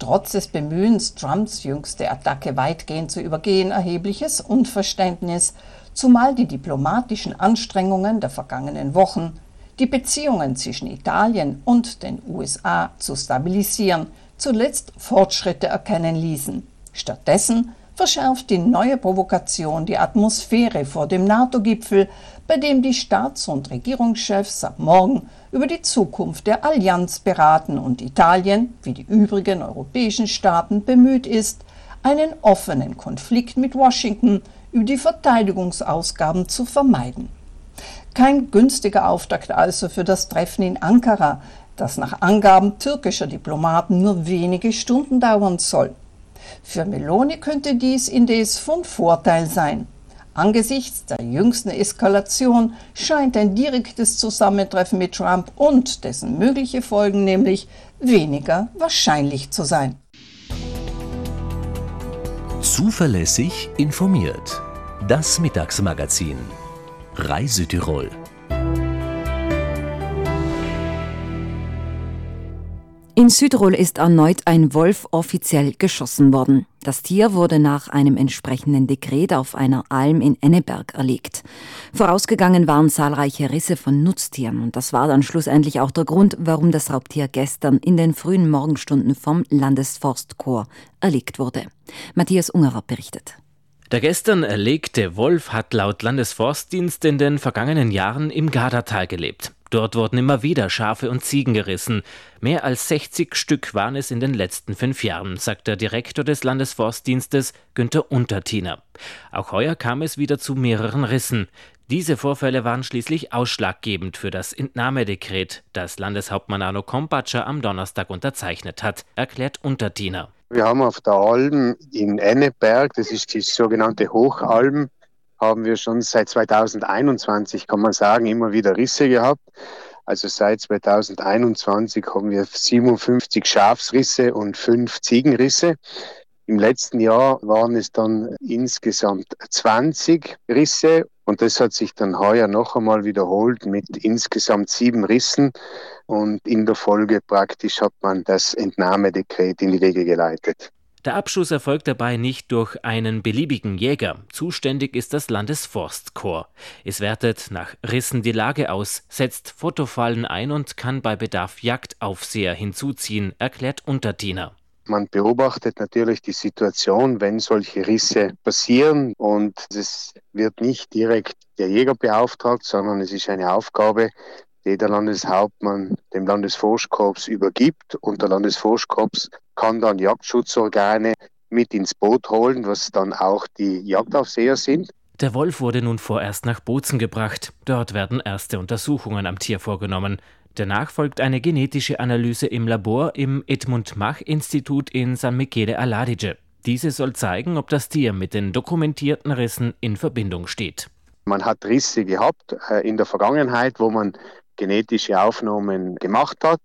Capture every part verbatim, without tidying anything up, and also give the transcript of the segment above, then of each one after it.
trotz des Bemühens, Trumps jüngste Attacke weitgehend zu übergehen, erhebliches Unverständnis, zumal die diplomatischen Anstrengungen der vergangenen Wochen, die Beziehungen zwischen Italien und den U S A zu stabilisieren, zuletzt Fortschritte erkennen ließen. Stattdessen verschärft die neue Provokation die Atmosphäre vor dem NATO-Gipfel, bei dem die Staats- und Regierungschefs ab morgen über die Zukunft der Allianz beraten und Italien, wie die übrigen europäischen Staaten, bemüht ist, einen offenen Konflikt mit Washington über die Verteidigungsausgaben zu vermeiden. Kein günstiger Auftakt also für das Treffen in Ankara, das nach Angaben türkischer Diplomaten nur wenige Stunden dauern soll. Für Meloni könnte dies indes von Vorteil sein. Angesichts der jüngsten Eskalation scheint ein direktes Zusammentreffen mit Trump und dessen mögliche Folgen nämlich weniger wahrscheinlich zu sein. Zuverlässig informiert. Das Mittagsmagazin. Reisetirol. In Südtirol ist erneut ein Wolf offiziell geschossen worden. Das Tier wurde nach einem entsprechenden Dekret auf einer Alm in Enneberg erlegt. Vorausgegangen waren zahlreiche Risse von Nutztieren und das war dann schlussendlich auch der Grund, warum das Raubtier gestern in den frühen Morgenstunden vom Landesforstkorps erlegt wurde. Matthias Ungerer berichtet. Der gestern erlegte Wolf hat laut Landesforstdienst in den vergangenen Jahren im Gardatal gelebt. Dort wurden immer wieder Schafe und Ziegen gerissen. Mehr als sechzig Stück waren es in den letzten fünf Jahren, sagt der Direktor des Landesforstdienstes Günther Untertiner. Auch heuer kam es wieder zu mehreren Rissen. Diese Vorfälle waren schließlich ausschlaggebend für das Entnahmedekret, das Landeshauptmann Arno Kompatscher am Donnerstag unterzeichnet hat, erklärt Untertiner. Wir haben auf der Alm in Enneberg, das ist die sogenannte Hochalm, haben wir schon seit zweitausendeinundzwanzig, kann man sagen, immer wieder Risse gehabt. Also seit zweitausendeinundzwanzig haben wir siebenundfünfzig Schafsrisse und fünf Ziegenrisse. Im letzten Jahr waren es dann insgesamt zwanzig Risse und das hat sich dann heuer noch einmal wiederholt mit insgesamt sieben Rissen und in der Folge praktisch hat man das Entnahmedekret in die Wege geleitet. Der Abschuss erfolgt dabei nicht durch einen beliebigen Jäger. Zuständig ist das Landesforstkorps. Es wertet nach Rissen die Lage aus, setzt Fotofallen ein und kann bei Bedarf Jagdaufseher hinzuziehen, erklärt Untertiner. Man beobachtet natürlich die Situation, wenn solche Risse passieren und es wird nicht direkt der Jäger beauftragt, sondern es ist eine Aufgabe, die der Landeshauptmann dem Landesforstkorps übergibt und der Landesforstkorps kann dann Jagdschutzorgane mit ins Boot holen, was dann auch die Jagdaufseher sind. Der Wolf wurde nun vorerst nach Bozen gebracht. Dort werden erste Untersuchungen am Tier vorgenommen. Danach folgt eine genetische Analyse im Labor im Edmund-Mach-Institut in San Michele all'Adige. Diese soll zeigen, ob das Tier mit den dokumentierten Rissen in Verbindung steht. Man hat Risse gehabt äh, in der Vergangenheit, wo man genetische Aufnahmen gemacht hat.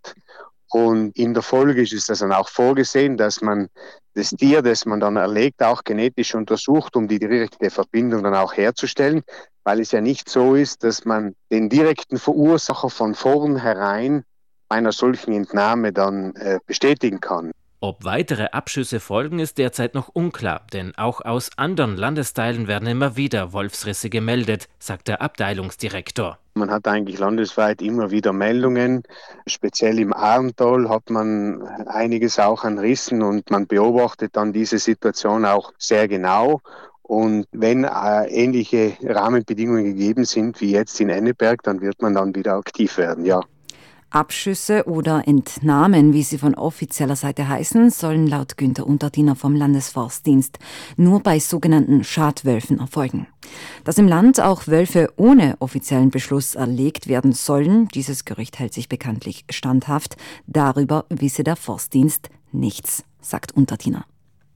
Und in der Folge ist es dann auch vorgesehen, dass man das Tier, das man dann erlegt, auch genetisch untersucht, um die direkte Verbindung dann auch herzustellen, weil es ja nicht so ist, dass man den direkten Verursacher von vornherein bei einer solchen Entnahme dann äh, bestätigen kann. Ob weitere Abschüsse folgen, ist derzeit noch unklar, denn auch aus anderen Landesteilen werden immer wieder Wolfsrisse gemeldet, sagt der Abteilungsdirektor. Man hat eigentlich landesweit immer wieder Meldungen. Speziell im Arntal hat man einiges auch an Rissen und man beobachtet dann diese Situation auch sehr genau. Und wenn äh, ähnliche Rahmenbedingungen gegeben sind wie jetzt in Enneberg, dann wird man dann wieder aktiv werden, ja. Abschüsse oder Entnahmen, wie sie von offizieller Seite heißen, sollen laut Günther Untertiner vom Landesforstdienst nur bei sogenannten Schadwölfen erfolgen. Dass im Land auch Wölfe ohne offiziellen Beschluss erlegt werden sollen, dieses Gerücht hält sich bekanntlich standhaft. Darüber wisse der Forstdienst nichts, sagt Untertiner.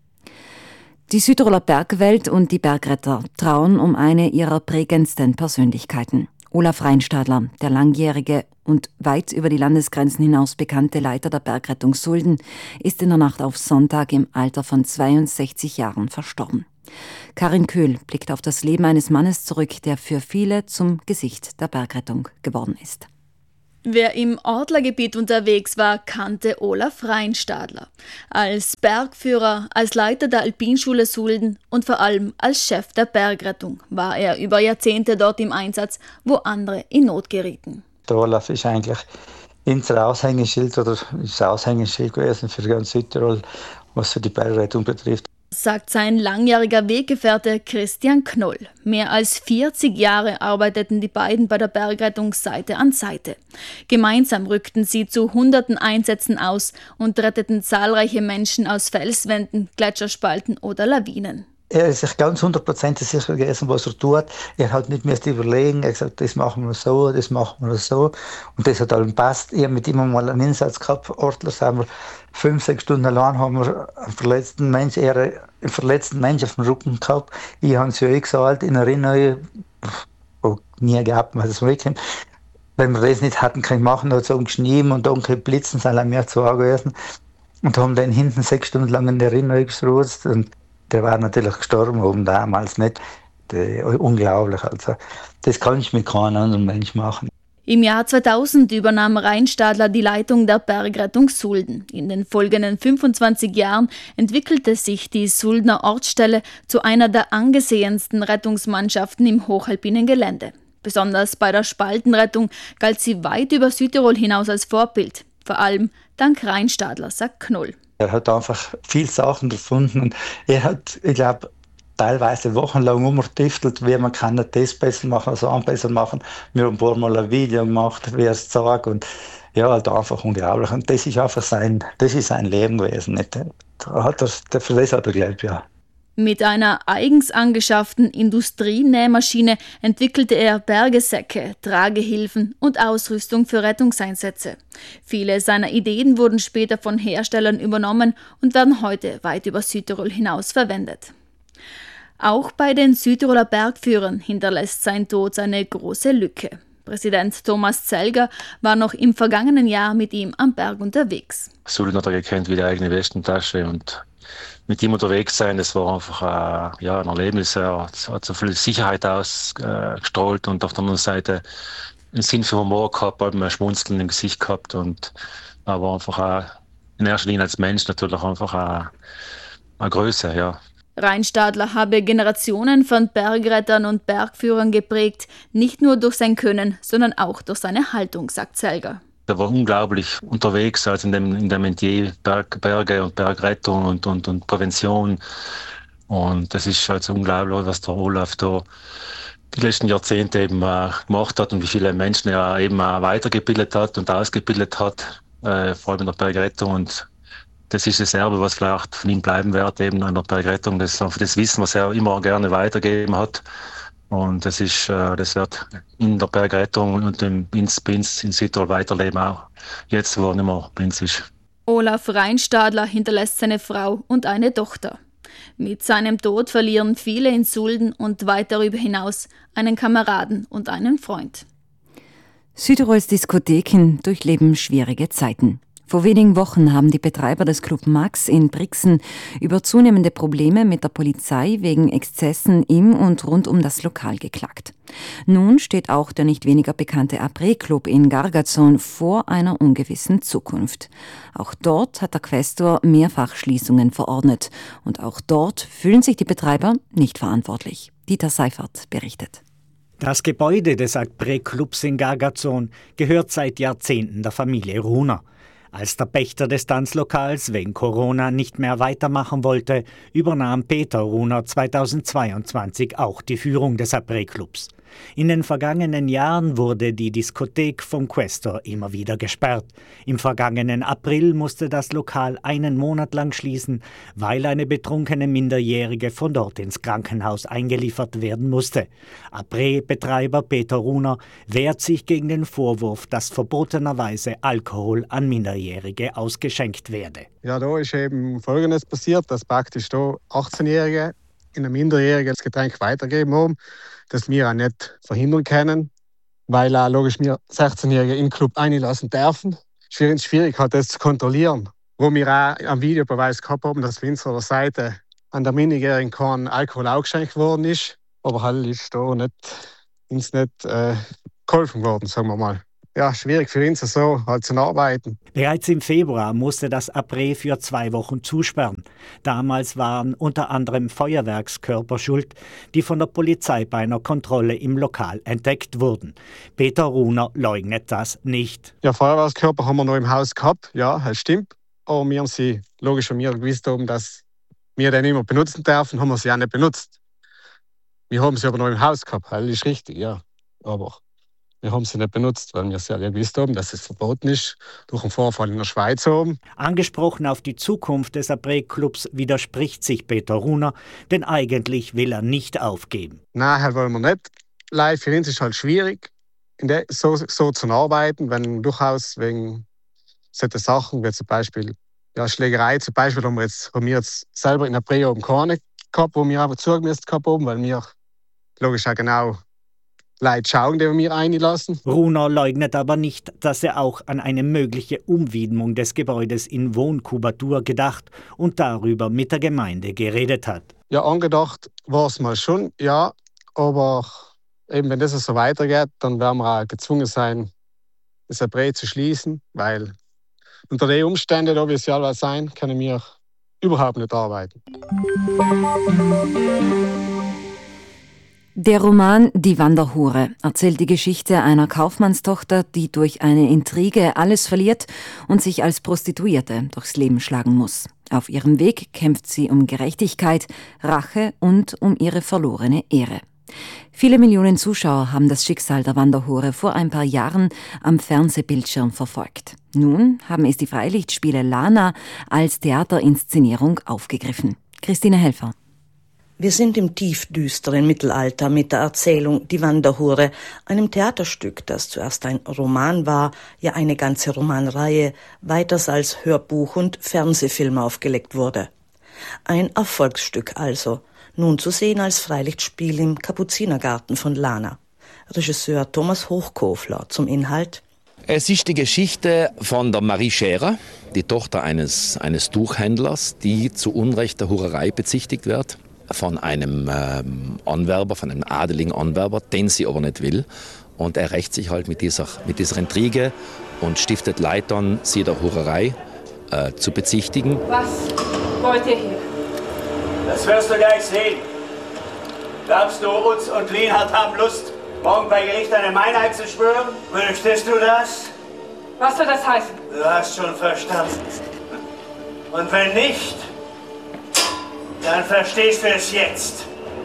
Die Südtiroler Bergwelt und die Bergretter trauen um eine ihrer prägendsten Persönlichkeiten. Olaf Reinstadler, der langjährige und weit über die Landesgrenzen hinaus bekannte Leiter der Bergrettung Sulden, ist in der Nacht auf Sonntag im Alter von zweiundsechzig Jahren verstorben. Karin Köhl blickt auf das Leben eines Mannes zurück, der für viele zum Gesicht der Bergrettung geworden ist. Wer im Adlergebiet unterwegs war, kannte Olaf Reinstadler. Als Bergführer, als Leiter der Alpinschule Sulden und vor allem als Chef der Bergrettung war er über Jahrzehnte dort im Einsatz, wo andere in Not gerieten. Der Olaf ist eigentlich unser Aushängeschild oder ist Aushängeschild gewesen für ganz Südtirol, was für die Bergrettung betrifft. Sagt sein langjähriger Weggefährte Christian Knoll. Mehr als vierzig Jahre arbeiteten die beiden bei der Bergrettung Seite an Seite. Gemeinsam rückten sie zu hunderten Einsätzen aus und retteten zahlreiche Menschen aus Felswänden, Gletscherspalten oder Lawinen. Er ist sich ganz hundertprozentig sicher gewesen, was er tut. Er hat nicht mehr überlegen. Er hat gesagt, das machen wir so, das machen wir so. Und das hat allem passt. Ich habe mit ihm mal einen Einsatz gehabt. Ortler haben wir fünf, sechs Stunden allein haben wir einen verletzten Mensch, er einen verletzten Mensch auf dem Rücken gehabt. Ich habe es ja eh gesagt, in der Erinnerung, oh, nie gehabt, was es wirklich. Wenn wir das nicht hatten, können machen, hat es umgeschnien und dunkel blitzen, sind mehr zu gewesen. Und haben dann hinten sechs Stunden lang in der Erinnerung geruht. Und der war natürlich gestorben, oben damals nicht. Der, unglaublich. Also, das kann ich mit keinem anderen Mensch machen. Im Jahr zweitausend übernahm Reinstadler die Leitung der Bergrettung Sulden. In den folgenden fünfundzwanzig Jahren entwickelte sich die Suldner Ortsstelle zu einer der angesehensten Rettungsmannschaften im hochalpinen Gelände. Besonders bei der Spaltenrettung galt sie weit über Südtirol hinaus als Vorbild. Vor allem dank Reinstadler, sagt Knoll. Er hat einfach viele Sachen gefunden und er hat, ich glaube, teilweise wochenlang umgetiftelt, wie man kann das besser machen, das andere besser machen. Wir haben ein paar Mal ein Video gemacht, wie er es sagt und ja, halt einfach unglaublich. Und das ist einfach sein, das ist sein Leben gewesen. Nicht? Da hat er, für das hat er gelebt, ja. Mit einer eigens angeschafften Industrienähmaschine entwickelte er Bergesäcke, Tragehilfen und Ausrüstung für Rettungseinsätze. Viele seiner Ideen wurden später von Herstellern übernommen und werden heute weit über Südtirol hinaus verwendet. Auch bei den Südtiroler Bergführern hinterlässt sein Tod eine große Lücke. Präsident Thomas Zelger war noch im vergangenen Jahr mit ihm am Berg unterwegs. Sulden hat er gekannt wie die eigene Westentasche und mit ihm unterwegs sein, das war einfach äh, ja, ein Erlebnis. Er hat so viel Sicherheit ausgestrahlt äh, und auf der anderen Seite einen Sinn für Humor gehabt, ein Schmunzeln im Gesicht gehabt und er war einfach auch in erster Linie als Mensch natürlich einfach eine, eine Größe, ja. Reinstadler habe Generationen von Bergrettern und Bergführern geprägt, nicht nur durch sein Können, sondern auch durch seine Haltung, sagt Zelger. Er war unglaublich unterwegs, also in dem, in dem Metier Berg, Berge und Bergrettung und, und, und Prävention. Und das ist also unglaublich, was der Olaf da die letzten Jahrzehnte eben äh, gemacht hat und wie viele Menschen er eben auch weitergebildet hat und ausgebildet hat, äh, vor allem in der Bergrettung. Und das ist das Erbe, was vielleicht von ihm bleiben wird, eben an der Bergrettung. Das, das Wissen, was er immer gerne weitergegeben hat. Und das ist, äh, das wird in der Bergrettung und im Binz, Binz in Südtirol weiterleben auch. Jetzt, wo er nicht mehr Binz ist. Olaf Reinstadler hinterlässt seine Frau und eine Tochter. Mit seinem Tod verlieren viele in Sulden und weit darüber hinaus einen Kameraden und einen Freund. Südtirols Diskotheken durchleben schwierige Zeiten. Vor wenigen Wochen haben die Betreiber des Club Max in Brixen über zunehmende Probleme mit der Polizei wegen Exzessen im und rund um das Lokal geklagt. Nun steht auch der nicht weniger bekannte Après-Club in Gargazon vor einer ungewissen Zukunft. Auch dort hat der Quästor mehrfach Schließungen verordnet. Und auch dort fühlen sich die Betreiber nicht verantwortlich. Dieter Seifert berichtet. Das Gebäude des Après-Clubs in Gargazon gehört seit Jahrzehnten der Familie Runer. Als der Pächter des Tanzlokals wegen Corona nicht mehr weitermachen wollte, übernahm Peter Runer zweitausendzweiundzwanzig auch die Führung des Après-Clubs. In den vergangenen Jahren wurde die Diskothek vom Quästor immer wieder gesperrt. Im vergangenen April musste das Lokal einen Monat lang schließen, weil eine betrunkene Minderjährige von dort ins Krankenhaus eingeliefert werden musste. Après-Betreiber Peter Runer wehrt sich gegen den Vorwurf, dass verbotenerweise Alkohol an Minderjährige ausgeschenkt werde. Ja, da ist eben Folgendes passiert, dass praktisch da achtzehnjährige in einem Minderjährigen das Getränk weitergeben haben, das wir auch nicht verhindern können, weil auch logisch wir sechzehnjährige in den Club einlassen dürfen. Schwierig, schwierig hat das zu kontrollieren. Wo wir auch am Videobeweis gehabt haben, dass von unserer Seite an der Minderjährigen kein Alkohol ausgeschenkt worden ist, aber halt ist da nicht, uns nicht äh, geholfen worden, sagen wir mal. ja, schwierig für uns so halt zu arbeiten. Bereits im Februar musste das Apré für zwei Wochen zusperren. Damals waren unter anderem Feuerwerkskörper schuld, die von der Polizei bei einer Kontrolle im Lokal entdeckt wurden. Peter Runer leugnet das nicht. Ja, Feuerwerkskörper haben wir noch im Haus gehabt, ja, das stimmt. Aber wir haben sie, logisch, wenn wir gewusst haben, dass wir den immer benutzen dürfen, haben wir sie auch nicht benutzt. Wir haben sie aber noch im Haus gehabt, das ist richtig, ja. Aber wir haben sie nicht benutzt, weil wir sehr gewusst haben, dass es verboten ist, durch einen Vorfall in der Schweiz oben. Angesprochen auf die Zukunft des Apré-Clubs widerspricht sich Peter Runer, denn eigentlich will er nicht aufgeben. Nein, halt wollen wir nicht. Leider für uns ist es halt schwierig, in der, so, so zu arbeiten, wenn durchaus wegen solchen Sachen, wie zum Beispiel ja, Schlägerei, zum Beispiel haben wir jetzt, haben wir jetzt selber in Apré oben keine gehabt, wo wir aber zugemisst gehabt haben, weil wir logisch auch genau Leute schauen, die wir mir einlassen. Runer leugnet aber nicht, dass er auch an eine mögliche Umwidmung des Gebäudes in Wohnkubatur gedacht und darüber mit der Gemeinde geredet hat. Ja, angedacht war es mal schon, ja, aber eben wenn das so weitergeht, dann werden wir auch gezwungen sein, das Apré zu schließen, weil unter den Umständen, wie es ja sein, können wir überhaupt nicht arbeiten. Der Roman Die Wanderhure erzählt die Geschichte einer Kaufmannstochter, die durch eine Intrige alles verliert und sich als Prostituierte durchs Leben schlagen muss. Auf ihrem Weg kämpft sie um Gerechtigkeit, Rache und um ihre verlorene Ehre. Viele Millionen Zuschauer haben das Schicksal der Wanderhure vor ein paar Jahren am Fernsehbildschirm verfolgt. Nun haben es die Freilichtspiele Lana als Theaterinszenierung aufgegriffen. Christine Helfer. Wir sind im tiefdüsteren Mittelalter mit der Erzählung Die Wanderhure, einem Theaterstück, das zuerst ein Roman war, ja eine ganze Romanreihe, weiters als Hörbuch und Fernsehfilm aufgelegt wurde. Ein Erfolgsstück also, nun zu sehen als Freilichtspiel im Kapuzinergarten von Lana. Regisseur Thomas Hochkofler zum Inhalt. Es ist die Geschichte von der Marie Scherer, die Tochter eines, eines Tuchhändlers, die zu Unrecht der Hurerei bezichtigt wird. Von einem ähm, Anwerber, von einem adeligen Anwerber, den sie aber nicht will. Und er rächt sich halt mit dieser, mit dieser Intrige und stiftet Leid an, sie der Hurerei äh, zu bezichtigen. Was wollt ihr hier? Das wirst du gleich sehen. Glaubst du, Utz und Lienhardt haben Lust, morgen bei Gericht eine Meinheit zu schwören? Möchtest du das? Was soll das heißen? Du hast schon verstanden. Und wenn nicht, dann verstehst du es jetzt.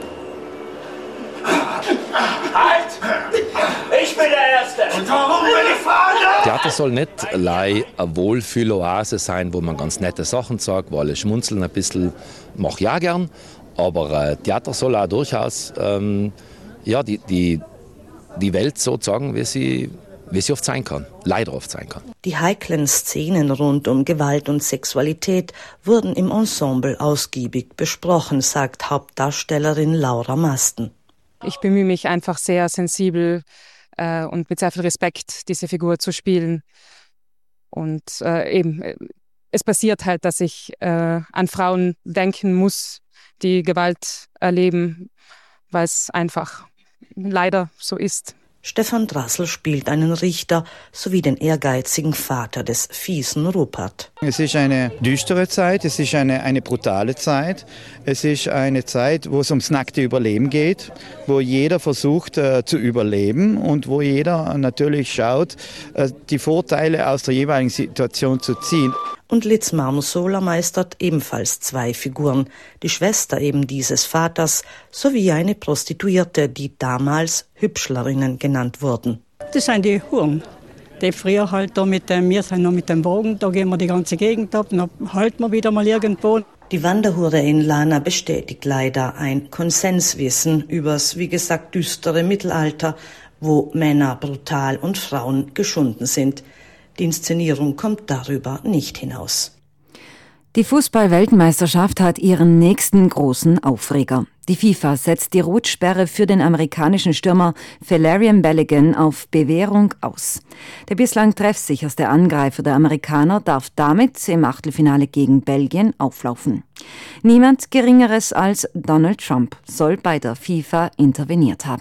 Halt! Ich bin der Erste! Und warum bin ich Vater? Theater soll nicht allein eine Wohlfühloase sein, wo man ganz nette Sachen sagt, wo alle schmunzeln ein bisschen, mach ja gern. Aber äh, Theater soll auch durchaus ähm, ja, die, die, die Welt so zeigen, wie sie, wie sie oft sein kann, leider oft sein kann. Die heiklen Szenen rund um Gewalt und Sexualität wurden im Ensemble ausgiebig besprochen, sagt Hauptdarstellerin Laura Masten. Ich bemühe mich einfach sehr sensibel äh, und mit sehr viel Respekt diese Figur zu spielen. Und äh, eben, es passiert halt, dass ich äh, an Frauen denken muss, die Gewalt erleben, weil es einfach leider so ist. Stefan Drassel spielt einen Richter sowie den ehrgeizigen Vater des fiesen Rupert. Es ist eine düstere Zeit, es ist eine, eine brutale Zeit. Es ist eine Zeit, wo es ums nackte Überleben geht, wo jeder versucht äh, zu überleben und wo jeder natürlich schaut, äh, die Vorteile aus der jeweiligen Situation zu ziehen. Und Litz Marmosola meistert ebenfalls zwei Figuren, die Schwester eben dieses Vaters sowie eine Prostituierte, die damals Hübschlerinnen genannt wurden. Das sind die Huren, die früher halt da mit dem, wir sind noch mit dem Wagen, da gehen wir die ganze Gegend ab, dann halten wir wieder mal irgendwo. Die Wanderhure in Lana bestätigt leider ein Konsenswissen übers, wie gesagt, düstere Mittelalter, wo Männer brutal und Frauen geschunden sind. Die Inszenierung kommt darüber nicht hinaus. Die Fußball-Weltmeisterschaft hat ihren nächsten großen Aufreger. Die FIFA setzt die Rotsperre für den amerikanischen Stürmer Valerian Balogun auf Bewährung aus. Der bislang treffsicherste Angreifer der Amerikaner darf damit im Achtelfinale gegen Belgien auflaufen. Niemand Geringeres als Donald Trump soll bei der FIFA interveniert haben.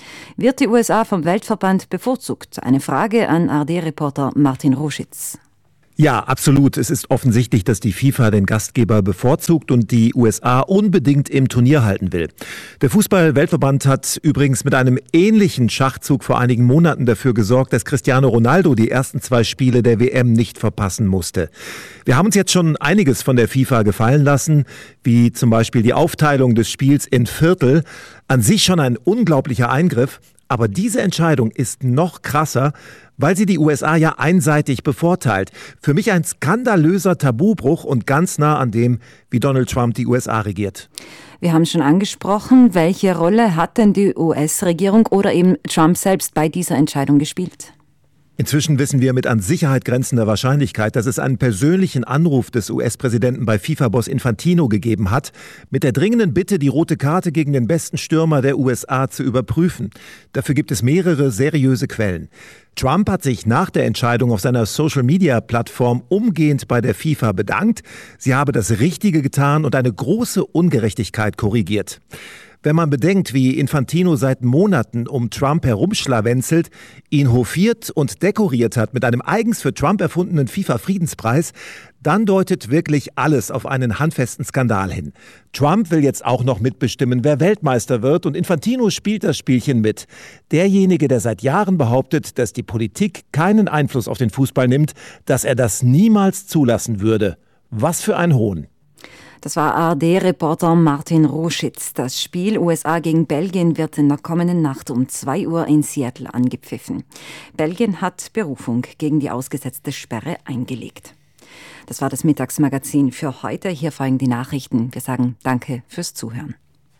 Wird die U S A vom Weltverband bevorzugt? Eine Frage an A R D-Reporter Martin Roschitz. Ja, absolut. Es ist offensichtlich, dass die FIFA den Gastgeber bevorzugt und die U S A unbedingt im Turnier halten will. Der Fußball-Weltverband hat übrigens mit einem ähnlichen Schachzug vor einigen Monaten dafür gesorgt, dass Cristiano Ronaldo die ersten zwei Spiele der W M nicht verpassen musste. Wir haben uns jetzt schon einiges von der FIFA gefallen lassen, wie zum Beispiel die Aufteilung des Spiels in Viertel. An sich schon ein unglaublicher Eingriff. Aber diese Entscheidung ist noch krasser, weil sie die U S A ja einseitig bevorteilt. Für mich ein skandalöser Tabubruch und ganz nah an dem, wie Donald Trump die U S A regiert. Wir haben schon angesprochen, welche Rolle hat denn die U S-Regierung oder eben Trump selbst bei dieser Entscheidung gespielt? Inzwischen wissen wir mit an Sicherheit grenzender Wahrscheinlichkeit, dass es einen persönlichen Anruf des U S-Präsidenten bei FIFA-Boss Infantino gegeben hat, mit der dringenden Bitte, die rote Karte gegen den besten Stürmer der U S A zu überprüfen. Dafür gibt es mehrere seriöse Quellen. Trump hat sich nach der Entscheidung auf seiner Social-Media-Plattform umgehend bei der FIFA bedankt. Sie habe das Richtige getan und eine große Ungerechtigkeit korrigiert. Wenn man bedenkt, wie Infantino seit Monaten um Trump herumschlawenzelt, ihn hofiert und dekoriert hat mit einem eigens für Trump erfundenen FIFA-Friedenspreis, dann deutet wirklich alles auf einen handfesten Skandal hin. Trump will jetzt auch noch mitbestimmen, wer Weltmeister wird, und Infantino spielt das Spielchen mit. Derjenige, der seit Jahren behauptet, dass die Politik keinen Einfluss auf den Fußball nimmt, dass er das niemals zulassen würde. Was für ein Hohn. Das war A R D-Reporter Martin Roschitz. Das Spiel U S A gegen Belgien wird in der kommenden Nacht um zwei Uhr in Seattle angepfiffen. Belgien hat Berufung gegen die ausgesetzte Sperre eingelegt. Das war das Mittagsmagazin für heute. Hier folgen die Nachrichten. Wir sagen Danke fürs Zuhören.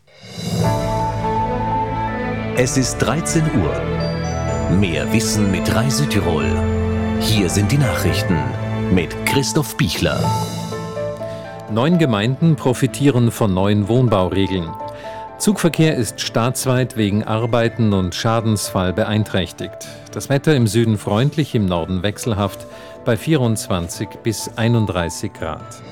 Es ist dreizehn Uhr. Mehr Wissen mit Rai Südtirol. Hier sind die Nachrichten mit Christoph Bichler. Neun Gemeinden profitieren von neuen Wohnbauregeln. Zugverkehr ist staatsweit wegen Arbeiten und Schadensfall beeinträchtigt. Das Wetter im Süden freundlich, im Norden wechselhaft bei vierundzwanzig bis einunddreißig Grad.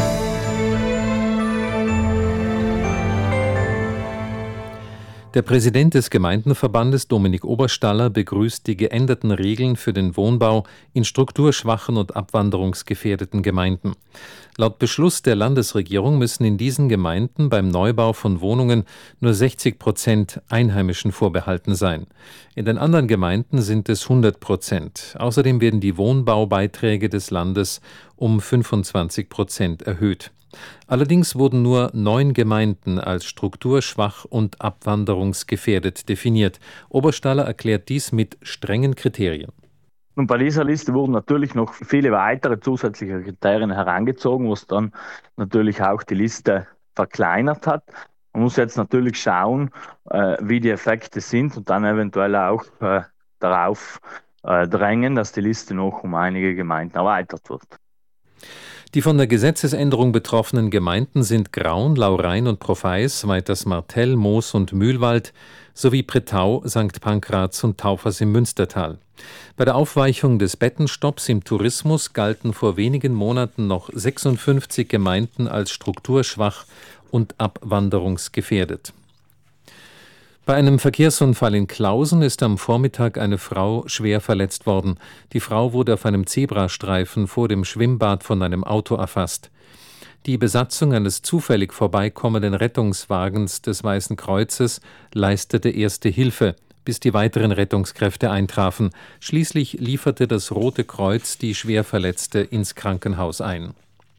Der Präsident des Gemeindenverbandes Dominik Oberstaller begrüßt die geänderten Regeln für den Wohnbau in strukturschwachen und abwanderungsgefährdeten Gemeinden. Laut Beschluss der Landesregierung müssen in diesen Gemeinden beim Neubau von Wohnungen nur sechzig Prozent Einheimischen vorbehalten sein. In den anderen Gemeinden sind es hundert Prozent. Außerdem werden die Wohnbaubeiträge des Landes um fünfundzwanzig Prozent erhöht. Allerdings wurden nur neun Gemeinden als strukturschwach und abwanderungsgefährdet definiert. Oberstaller erklärt dies mit strengen Kriterien. Und bei dieser Liste wurden natürlich noch viele weitere zusätzliche Kriterien herangezogen, was dann natürlich auch die Liste verkleinert hat. Man muss jetzt natürlich schauen, äh, wie die Effekte sind und dann eventuell auch äh, darauf äh, drängen, dass die Liste noch um einige Gemeinden erweitert wird. Die von der Gesetzesänderung betroffenen Gemeinden sind Graun, Laurein und Profeis, weiters Martell, Moos und Mühlwald sowie Pretau, Sankt Pankraz und Taufers im Münstertal. Bei der Aufweichung des Bettenstopps im Tourismus galten vor wenigen Monaten noch sechsundfünfzig Gemeinden als strukturschwach und abwanderungsgefährdet. Bei einem Verkehrsunfall in Klausen ist am Vormittag eine Frau schwer verletzt worden. Die Frau wurde auf einem Zebrastreifen vor dem Schwimmbad von einem Auto erfasst. Die Besatzung eines zufällig vorbeikommenden Rettungswagens des Weißen Kreuzes leistete erste Hilfe, bis die weiteren Rettungskräfte eintrafen. Schließlich lieferte das Rote Kreuz die Schwerverletzte ins Krankenhaus ein.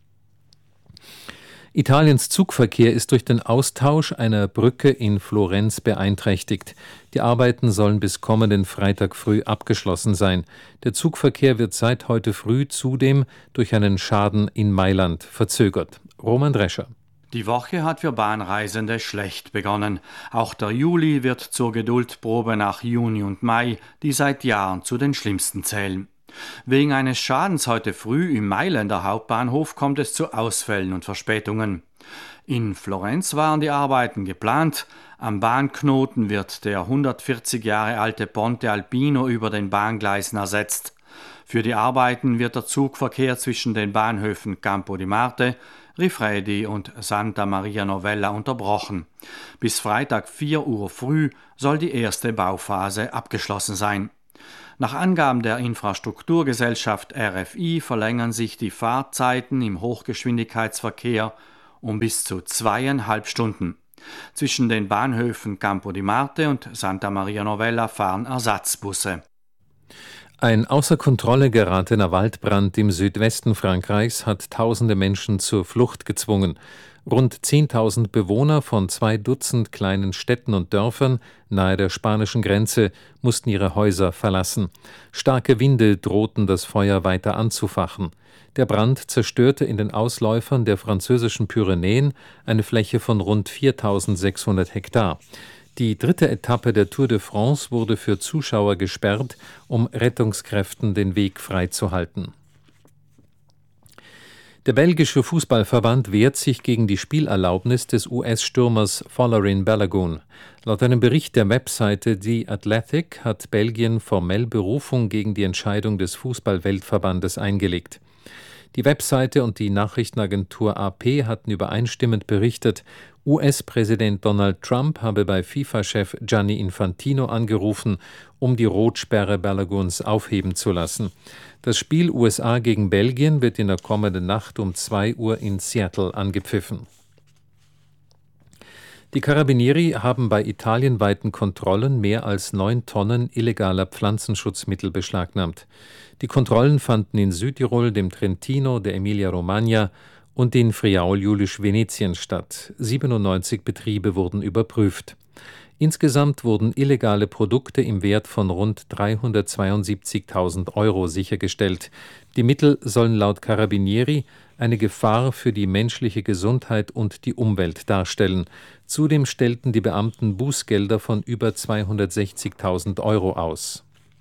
Italiens Zugverkehr ist durch den Austausch einer Brücke in Florenz beeinträchtigt. Die Arbeiten sollen bis kommenden Freitag früh abgeschlossen sein. Der Zugverkehr wird seit heute früh zudem durch einen Schaden in Mailand verzögert. Roman Drescher. Die Woche hat für Bahnreisende schlecht begonnen. Auch der Juli wird zur Geduldprobe nach Juni und Mai, die seit Jahren zu den schlimmsten zählen. Wegen eines Schadens heute früh im Mailänder Hauptbahnhof kommt es zu Ausfällen und Verspätungen. In Florenz waren die Arbeiten geplant. Am Bahnknoten wird der hundertvierzig Jahre alte Ponte Alpino über den Bahngleisen ersetzt. Für die Arbeiten wird der Zugverkehr zwischen den Bahnhöfen Campo di Marte, Rifredi und Santa Maria Novella unterbrochen. Bis Freitag vier Uhr früh soll die erste Bauphase abgeschlossen sein. Nach Angaben der Infrastrukturgesellschaft R F I verlängern sich die Fahrzeiten im Hochgeschwindigkeitsverkehr um bis zu zweieinhalb Stunden. Zwischen den Bahnhöfen Campo di Marte und Santa Maria Novella fahren Ersatzbusse. Ein außer Kontrolle geratener Waldbrand im Südwesten Frankreichs hat tausende Menschen zur Flucht gezwungen. Rund zehntausend Bewohner von zwei Dutzend kleinen Städten und Dörfern nahe der spanischen Grenze mussten ihre Häuser verlassen. Starke Winde drohten, das Feuer weiter anzufachen. Der Brand zerstörte in den Ausläufern der französischen Pyrenäen eine Fläche von rund viertausendsechshundert Hektar. Die dritte Etappe der Tour de France wurde für Zuschauer gesperrt, um Rettungskräften den Weg freizuhalten. Der belgische Fußballverband wehrt sich gegen die Spielerlaubnis des U S-Stürmers Folarin Balogun. Laut einem Bericht der Webseite The Athletic hat Belgien formell Berufung gegen die Entscheidung des Fußball-Weltverbandes eingelegt. Die Webseite und die Nachrichtenagentur A P hatten übereinstimmend berichtet, U S-Präsident Donald Trump habe bei FIFA-Chef Gianni Infantino angerufen, um die Rotsperre Baloguns aufheben zu lassen. Das Spiel U S A gegen Belgien wird in der kommenden Nacht um zwei Uhr in Seattle angepfiffen. Die Carabinieri haben bei italienweiten Kontrollen mehr als neun Tonnen illegaler Pflanzenschutzmittel beschlagnahmt. Die Kontrollen fanden in Südtirol, dem Trentino, der Emilia-Romagna und in Friaul-Julisch-Venetien statt. siebenundneunzig Betriebe wurden überprüft. Insgesamt wurden illegale Produkte im Wert von rund dreihundertzweiundsiebzigtausend Euro sichergestellt. Die Mittel sollen laut Carabinieri eine Gefahr für die menschliche Gesundheit und die Umwelt darstellen. Zudem stellten die Beamten Bußgelder von über zweihundertsechzigtausend Euro aus.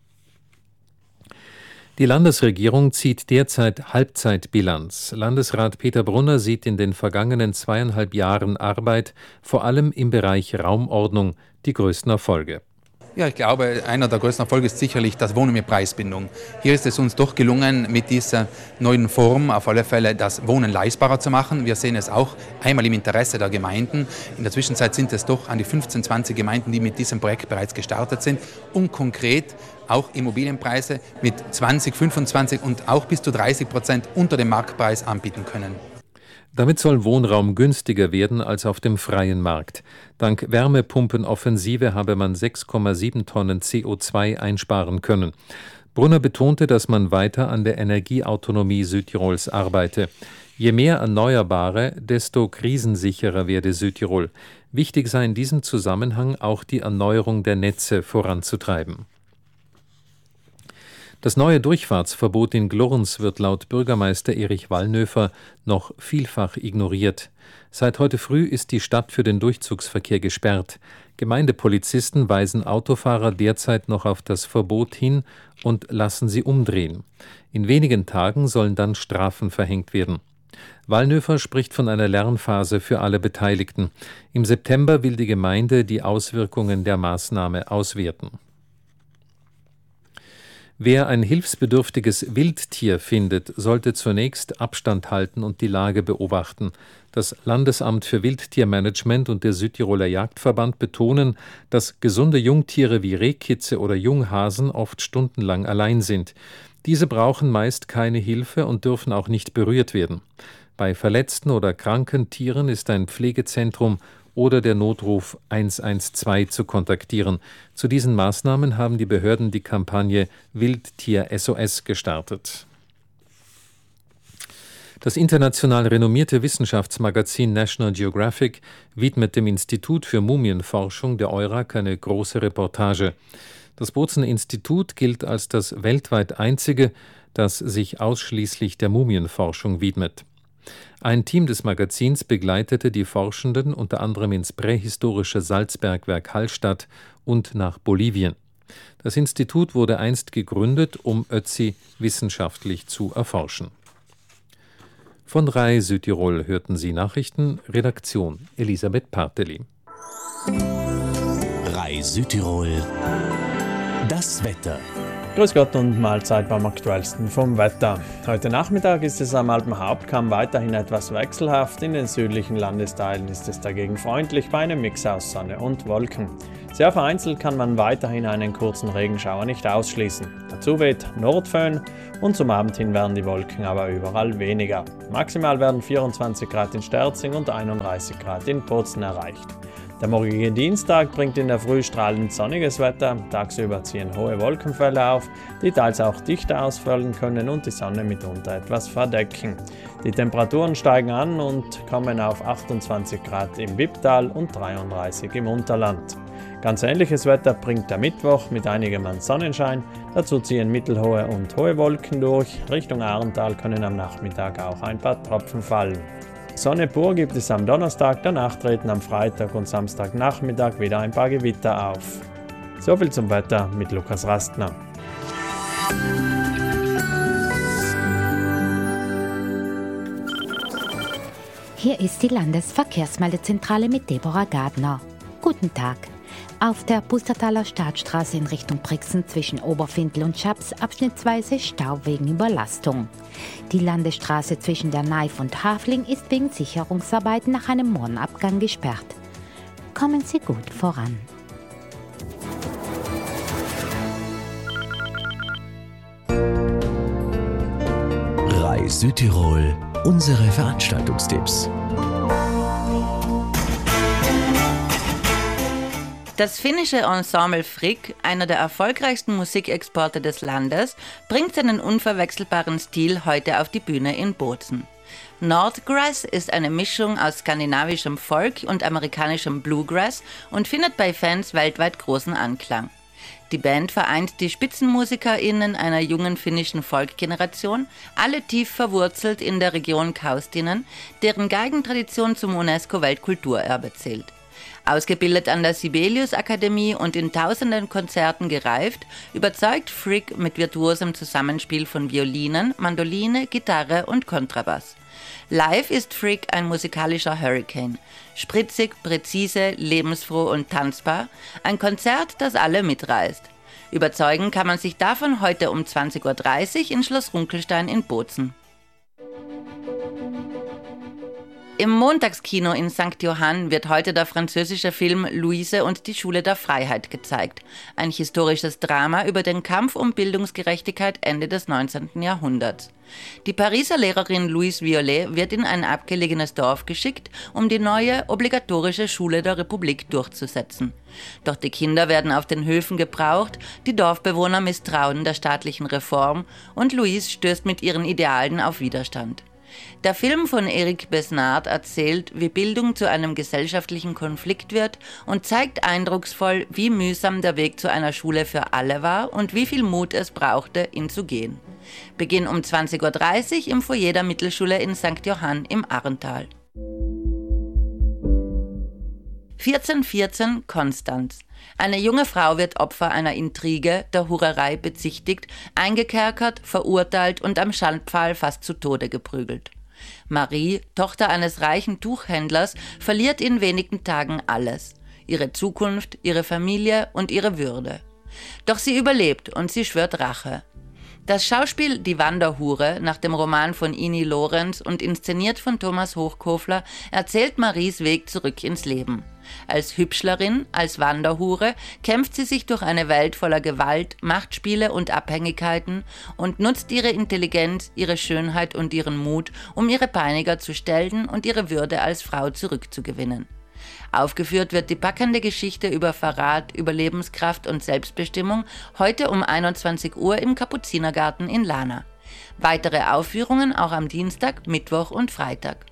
Die Landesregierung zieht derzeit Halbzeitbilanz. Landesrat Peter Brunner sieht in den vergangenen zweieinhalb Jahren Arbeit, vor allem im Bereich Raumordnung, die größten Erfolge. Ja, ich glaube, einer der größten Erfolge ist sicherlich das Wohnen mit Preisbindung. Hier ist es uns doch gelungen, mit dieser neuen Form auf alle Fälle das Wohnen leistbarer zu machen. Wir sehen es auch einmal im Interesse der Gemeinden. In der Zwischenzeit sind es doch an die fünfzehn, zwanzig Gemeinden, die mit diesem Projekt bereits gestartet sind und konkret auch Immobilienpreise mit zwanzig, fünfundzwanzig und auch bis zu dreißig Prozent unter dem Marktpreis anbieten können. Damit soll Wohnraum günstiger werden als auf dem freien Markt. Dank Wärmepumpenoffensive habe man sechs Komma sieben Tonnen C O zwei einsparen können. Brunner betonte, dass man weiter an der Energieautonomie Südtirols arbeite. Je mehr Erneuerbare, desto krisensicherer werde Südtirol. Wichtig sei in diesem Zusammenhang auch die Erneuerung der Netze voranzutreiben. Das neue Durchfahrtsverbot in Glurns wird laut Bürgermeister Erich Wallnöfer noch vielfach ignoriert. Seit heute früh ist die Stadt für den Durchzugsverkehr gesperrt. Gemeindepolizisten weisen Autofahrer derzeit noch auf das Verbot hin und lassen sie umdrehen. In wenigen Tagen sollen dann Strafen verhängt werden. Wallnöfer spricht von einer Lernphase für alle Beteiligten. Im September will die Gemeinde die Auswirkungen der Maßnahme auswerten. Wer ein hilfsbedürftiges Wildtier findet, sollte zunächst Abstand halten und die Lage beobachten. Das Landesamt für Wildtiermanagement und der Südtiroler Jagdverband betonen, dass gesunde Jungtiere wie Rehkitze oder Junghasen oft stundenlang allein sind. Diese brauchen meist keine Hilfe und dürfen auch nicht berührt werden. Bei verletzten oder kranken Tieren ist ein Pflegezentrum oder der Notruf eins eins zwei zu kontaktieren. Zu diesen Maßnahmen haben die Behörden die Kampagne Wildtier S O S gestartet. Das international renommierte Wissenschaftsmagazin National Geographic widmet dem Institut für Mumienforschung der EURAC eine große Reportage. Das Bozener Institut gilt als das weltweit einzige, das sich ausschließlich der Mumienforschung widmet. Ein Team des Magazins begleitete die Forschenden unter anderem ins prähistorische Salzbergwerk Hallstatt und nach Bolivien. Das Institut wurde einst gegründet, um Ötzi wissenschaftlich zu erforschen. Von R A I Südtirol hörten Sie Nachrichten, Redaktion Elisabeth Parteli. R A I Südtirol, das Wetter. Grüß Gott und Mahlzeit beim Aktuellsten vom Wetter. Heute Nachmittag ist es am Alpenhauptkamm weiterhin etwas wechselhaft. In den südlichen Landesteilen ist es dagegen freundlich bei einem Mix aus Sonne und Wolken. Sehr vereinzelt kann man weiterhin einen kurzen Regenschauer nicht ausschließen. Dazu weht Nordföhn und zum Abend hin werden die Wolken aber überall weniger. Maximal werden vierundzwanzig Grad in Sterzing und einunddreißig Grad in Bozen erreicht. Der morgige Dienstag bringt in der Früh strahlend sonniges Wetter, tagsüber ziehen hohe Wolkenfälle auf, die teils auch dichter ausfallen können und die Sonne mitunter etwas verdecken. Die Temperaturen steigen an und kommen auf achtundzwanzig Grad im Wipptal und dreiunddreißig im Unterland. Ganz ähnliches Wetter bringt der Mittwoch mit einigem an Sonnenschein, dazu ziehen mittelhohe und hohe Wolken durch, Richtung Ahrental können am Nachmittag auch ein paar Tropfen fallen. Sonne pur gibt es am Donnerstag, danach treten am Freitag und Samstagnachmittag wieder ein paar Gewitter auf. Soviel zum Wetter mit Lukas Rastner. Hier ist die Landesverkehrsmeldezentrale mit Deborah Gardner. Guten Tag. Auf der Pustertaler Stadtstraße in Richtung Brixen zwischen Oberfindl und Schaps abschnittsweise Stau wegen Überlastung. Die Landesstraße zwischen der Neif und Hafling ist wegen Sicherungsarbeiten nach einem Morgenabgang gesperrt. Kommen Sie gut voran. Reis Südtirol, unsere Veranstaltungstipps. Das finnische Ensemble Frick, einer der erfolgreichsten Musikexporte des Landes, bringt seinen unverwechselbaren Stil heute auf die Bühne in Bozen. Nordgrass ist eine Mischung aus skandinavischem Folk und amerikanischem Bluegrass und findet bei Fans weltweit großen Anklang. Die Band vereint die SpitzenmusikerInnen einer jungen finnischen Folk-Generation, alle tief verwurzelt in der Region Kaustinen, deren Geigentradition zum UNESCO-Weltkulturerbe zählt. Ausgebildet an der Sibelius-Akademie und in tausenden Konzerten gereift, überzeugt Frick mit virtuosem Zusammenspiel von Violinen, Mandoline, Gitarre und Kontrabass. Live ist Frick ein musikalischer Hurricane. Spritzig, präzise, lebensfroh und tanzbar. Ein Konzert, das alle mitreißt. Überzeugen kann man sich davon heute um zwanzig Uhr dreißig in Schloss Runkelstein in Bozen. Im Montagskino in Sankt Johann wird heute der französische Film Luise und die Schule der Freiheit gezeigt. Ein historisches Drama über den Kampf um Bildungsgerechtigkeit Ende des neunzehnten Jahrhunderts. Die Pariser Lehrerin Louise Violet wird in ein abgelegenes Dorf geschickt, um die neue obligatorische Schule der Republik durchzusetzen. Doch die Kinder werden auf den Höfen gebraucht, die Dorfbewohner misstrauen der staatlichen Reform und Louise stößt mit ihren Idealen auf Widerstand. Der Film von Eric Besnard erzählt, wie Bildung zu einem gesellschaftlichen Konflikt wird und zeigt eindrucksvoll, wie mühsam der Weg zu einer Schule für alle war und wie viel Mut es brauchte, ihn zu gehen. Beginn um zwanzig Uhr dreißig im Foyer der Mittelschule in Sankt Johann im Ahrental. vierzehn vierzehn Konstanz. Eine junge Frau wird Opfer einer Intrige, der Hurerei bezichtigt, eingekerkert, verurteilt und am Schandpfahl fast zu Tode geprügelt. Marie, Tochter eines reichen Tuchhändlers, verliert in wenigen Tagen alles: ihre Zukunft, ihre Familie und ihre Würde. Doch sie überlebt und sie schwört Rache. Das Schauspiel Die Wanderhure, nach dem Roman von Ini Lorenz und inszeniert von Thomas Hochkofler, erzählt Maries Weg zurück ins Leben. Als Hübschlerin, als Wanderhure kämpft sie sich durch eine Welt voller Gewalt, Machtspiele und Abhängigkeiten und nutzt ihre Intelligenz, ihre Schönheit und ihren Mut, um ihre Peiniger zu stellen und ihre Würde als Frau zurückzugewinnen. Aufgeführt wird die packende Geschichte über Verrat, Überlebenskraft und Selbstbestimmung heute um einundzwanzig Uhr im Kapuzinergarten in Lana. Weitere Aufführungen auch am Dienstag, Mittwoch und Freitag.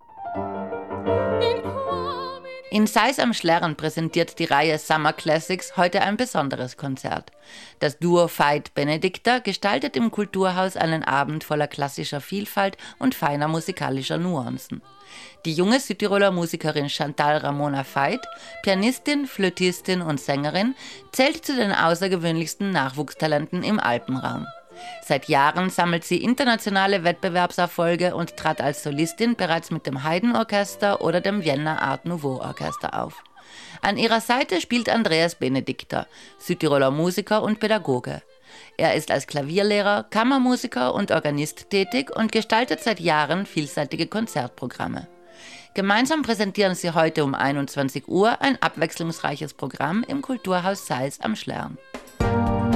In Seis am Schlerren präsentiert die Reihe Summer Classics heute ein besonderes Konzert. Das Duo Veit Benedicta gestaltet im Kulturhaus einen Abend voller klassischer Vielfalt und feiner musikalischer Nuancen. Die junge Südtiroler Musikerin Chantal Ramona Veit, Pianistin, Flötistin und Sängerin, zählt zu den außergewöhnlichsten Nachwuchstalenten im Alpenraum. Seit Jahren sammelt sie internationale Wettbewerbserfolge und trat als Solistin bereits mit dem Haydn-Orchester oder dem Vienna Art Nouveau-Orchester auf. An ihrer Seite spielt Andreas Benedicta, Südtiroler Musiker und Pädagoge. Er ist als Klavierlehrer, Kammermusiker und Organist tätig und gestaltet seit Jahren vielseitige Konzertprogramme. Gemeinsam präsentieren sie heute um einundzwanzig Uhr ein abwechslungsreiches Programm im Kulturhaus Seyß am Schlern.